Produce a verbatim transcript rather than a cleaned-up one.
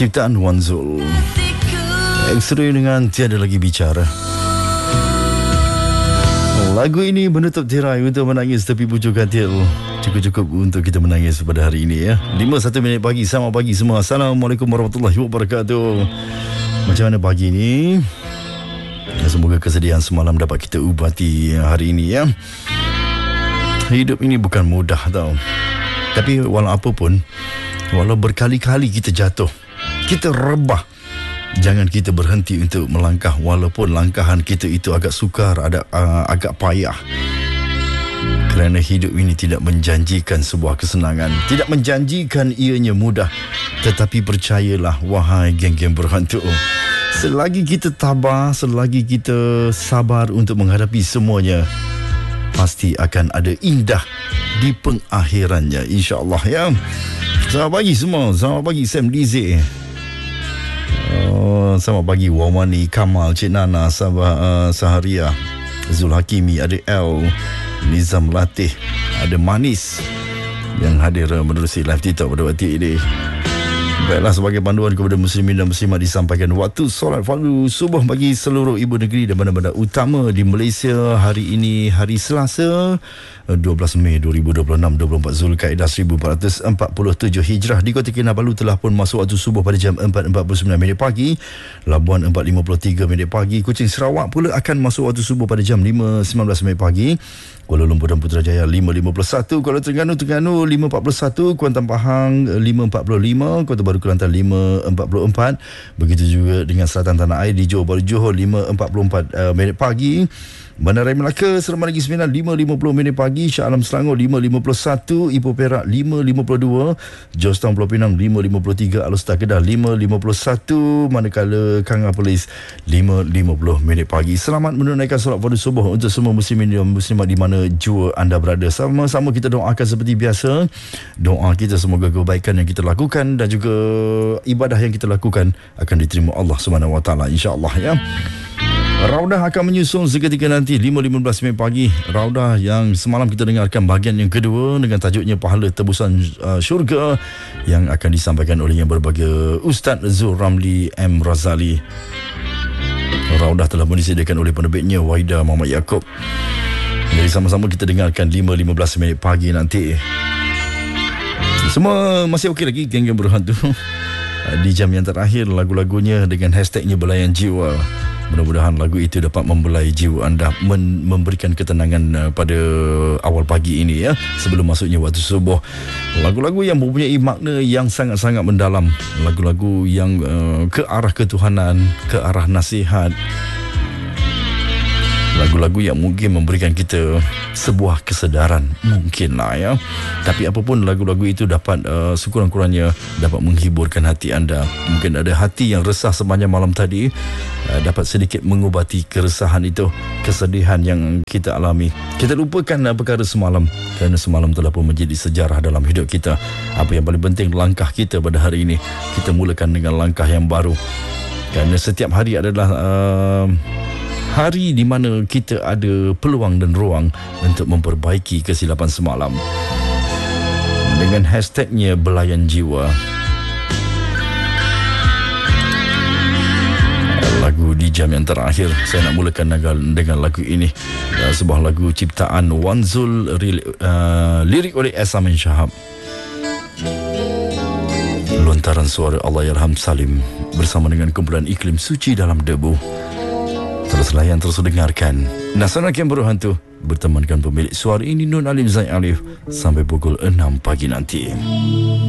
Ciptaan Wan Zul. X-Ray dengan Tiada Lagi Bicara. Lagu ini menutup tirai untuk menangis tepi pucuk katil. Cukup-cukup untuk kita menangis pada hari ini ya. lima satu minit pagi. Selamat pagi semua. Assalamualaikum warahmatullahi wabarakatuh. Macam mana pagi ini? Semoga kesedihan semalam dapat kita ubati hari ini ya. Hidup ini bukan mudah tau. Tapi walau apa pun, walau berkali-kali kita jatuh, kita rebah, jangan kita berhenti untuk melangkah walaupun langkahan kita itu agak sukar, ada uh, agak payah. Kerana hidup ini tidak menjanjikan sebuah kesenangan, tidak menjanjikan ianya mudah. Tetapi percayalah wahai geng-geng berhantu, selagi kita tabah, selagi kita sabar untuk menghadapi semuanya, pasti akan ada indah di pengakhirannya, insya-Allah ya. Selamat pagi semua. Selamat pagi Sam Dize. Oh, selamat pagi Wawani, Kamal, Cik Nana, Sabah, uh, Saharia, Zul Hakimi, ada L, Nizam Latih, ada Manis yang hadir menerusi live TikTok pada waktu ini. Baiklah, sebagai panduan kepada muslimin dan muslimat disampaikan waktu solat fardu subuh bagi seluruh ibu negeri dan bandar-bandar utama di Malaysia. Hari ini hari Selasa, dua belas Mei dua ribu dua puluh enam, dua puluh empat Zulkaidah seribu empat ratus empat puluh tujuh Hijrah. Di Kota Kinabalu telah pun masuk waktu subuh pada jam empat empat puluh sembilan minit pagi. Labuan empat lima puluh tiga minit pagi. Kuching Sarawak pula akan masuk waktu subuh pada jam lima sembilan belas minit pagi. Kuala Lumpur dan Putrajaya lima lima puluh satu, Kuala Terengganu Terengganu lima empat puluh satu, Kuantan Pahang lima empat puluh lima, Kota Baru Kelantan lima empat puluh empat. Begitu juga dengan selatan tanah air di Johor Bahru Johor lima empat puluh empat uh, minit pagi. Bandaraya Melaka Seremban Negeri Sembilan lima lima puluh minit pagi. Shah Alam Selangor lima lima puluh satu, Ipoh Perak lima lima puluh dua, Georgetown Pulau Pinang lima lima puluh tiga, Alor-Setar Kedah lima lima puluh satu, manakala Kanga Perlis lima lima puluh minit pagi. Selamat menunaikan solat fardu subuh untuk semua muslimin dan muslimat di mana jua anda berada. Sama-sama kita doakan seperti biasa. Doa kita semoga kebaikan yang kita lakukan dan juga ibadah yang kita lakukan akan diterima Allah Subhanahu Wa Taala, insya-Allah ya. Raudah akan menyusul seketika nanti lima lima belas minit pagi. Raudah yang semalam kita dengarkan bahagian yang kedua dengan tajuknya Pahala Tebusan uh, Syurga yang akan disampaikan oleh yang berbahagia Ustaz Zul Ramli M. Razali. Raudah telah pun disediakan oleh penerbitnya Waida Muhammad Yaakob. Jadi sama-sama kita dengarkan lima lima belas minit pagi nanti. Semua masih okey lagi geng-geng berhantu. Di jam yang terakhir lagu-lagunya dengan hashtagnya Belayan Jiwa. Mudah-mudahan lagu itu dapat membelai jiwa anda, men- memberikan ketenangan uh, pada awal pagi ini ya, sebelum masuknya waktu subuh. Lagu-lagu yang mempunyai makna yang sangat-sangat mendalam, lagu-lagu yang uh, ke arah ketuhanan, ke arah nasihat, lagu-lagu yang mungkin memberikan kita sebuah kesedaran, mungkinlah ya. Tapi apapun lagu-lagu itu dapat uh, sekurang-kurangnya dapat menghiburkan hati anda. Mungkin ada hati yang resah sepanjang malam tadi, uh, dapat sedikit mengubati keresahan itu, kesedihan yang kita alami. Kita lupakan uh, perkara semalam, kerana semalam telah pun menjadi sejarah dalam hidup kita. Apa yang paling penting, langkah kita pada hari ini, kita mulakan dengan langkah yang baru. Kerana setiap hari adalah uh, hari di mana kita ada peluang dan ruang untuk memperbaiki kesilapan semalam. Dengan hashtagnya Belayan Jiwa. Lagu di jam yang terakhir, saya nak mulakan dengan lagu ini. Sebuah lagu ciptaan Wan Zul, uh, lirik oleh Asamin Shahab. Lontaran suara Allahyarham Salim bersama dengan kumpulan Iklim Suci Dalam Debu. Terus layan, terus dengarkan Nasional Camp Berhantu bertemankan pemilik suara ini Nun Alim Zaid Alif sampai pukul enam pagi nanti.